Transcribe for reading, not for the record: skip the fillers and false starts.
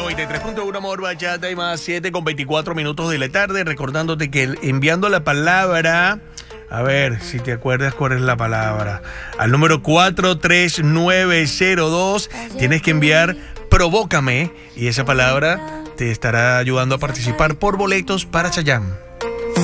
93.1 Amor Bachata y más 7:24 de la tarde. Recordándote que enviando la palabra, a ver si te acuerdas cuál es la palabra, al número 43902 tienes que enviar Provócame y esa palabra te estará ayudando a participar por boletos para Chayanne.